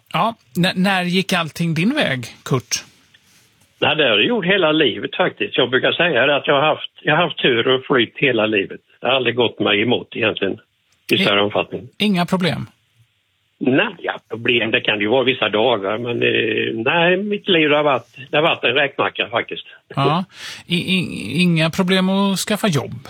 Ja, när gick allting din väg, Kurt? Nej, det har jag gjort hela livet faktiskt. Jag brukar säga att jag har haft tur och flytt hela livet. Det har aldrig gått mig emot egentligen i större omfattning. Inga problem? Nej, problem det kan ju vara vissa dagar, men nej, mitt liv har varit en räkmacka faktiskt. Ja, inga problem att skaffa jobb?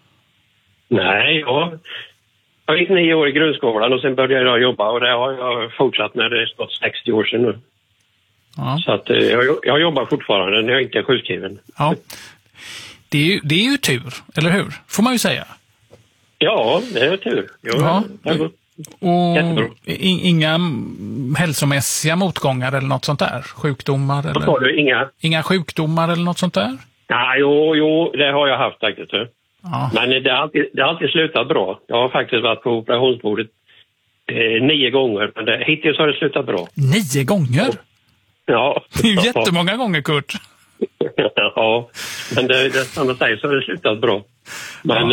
Nej, jag gick 9 år i grundskolan och sen började jag jobba och det har jag fortsatt med. Det är snart 60 år sedan nu. Ja. Så att jag jobbar fortfarande när jag inte är sjukskriven. Ja, det är ju tur, eller hur? Får man ju säga. Ja, det är tur. Ja. Och inga hälsomässiga motgångar eller något sånt där? Sjukdomar? Eller? Vad sa du? Inga sjukdomar eller något sånt där? Ja, jo, det har jag haft faktiskt. Ja. Men det har alltid slutat bra. Jag har faktiskt varit på operationsbordet 9 gånger, men hittills har det slutat bra. 9 gånger? Ja. Det är ju jättemånga gånger, Kurt. Ja, men det som jag säger så har det slutat bra. Men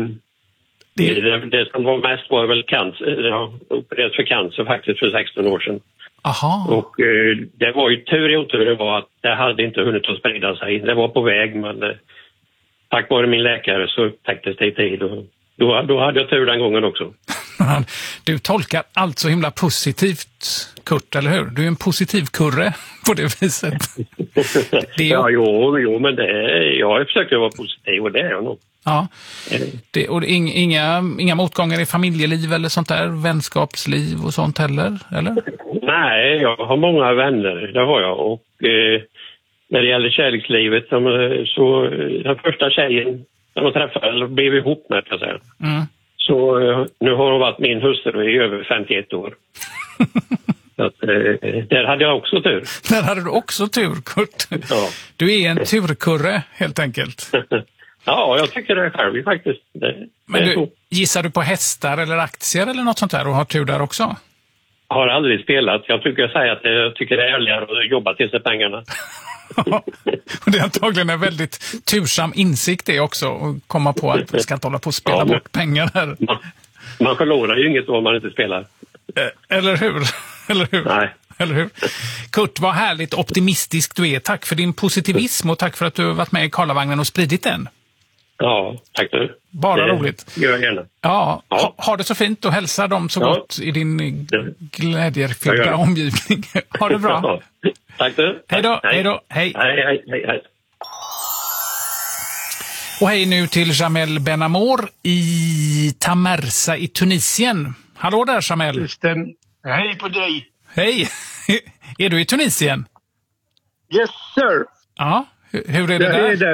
det som var mest var väl cancer. Jag opererades för cancer faktiskt för 16 år sedan. Aha. Och det var ju tur i otur det var att det hade inte hunnit att sprida sig. Det var på väg, men tack vare min läkare så upptäcktes det i tid. Och då hade jag tur den gången också. Du tolkar allt så himla positivt, Kurt, eller hur? Du är en positiv kurre på det viset. Ja, jo, men jag har försökt att vara positiv och det är jag nog. Ja, och inga motgångar i familjeliv eller sånt där, vänskapsliv och sånt heller, eller? Nej, jag har många vänner, det har jag. Och när det gäller kärlekslivet så den första tjejen som jag träffade, eller blev ihop med, kan jag säga. Mm. Så nu har hon varit min hustru i över 51 år. Så att, där hade jag också tur. Där hade du också tur, Kurt. Ja. Du är en turkurre, helt enkelt. Ja, jag tycker det själv faktiskt. Men gissar du på hästar eller aktier eller något sånt där och har tur där också? Jag har aldrig spelat. Jag tycker det är ärligare att jobba till sig pengarna. Och det är antagligen en väldigt tursam insikt det också, att komma på att man ska inte hålla på att spela bort pengar här. Man förlorar ju inget om man inte spelar. Eller hur? Nej. Eller hur? Kurt, vad härligt optimistisk du är. Tack för din positivism och tack för att du har varit med i Karlavagnen och spridit den. Ja, tack du. Bara roligt. Gör jag gärna. Ja. Ha det så fint och hälsa dem så gott i din glädjefyllda omgivning. Ha det bra. Ja. Tack du. Hej då. Hej. Hej. Och hej nu till Jamel Benamour i Tamersa i Tunisien. Hallå där, Jamel. Hej på dig. Hej. Är du i Tunisien? Yes, sir. Ja, hur är det där?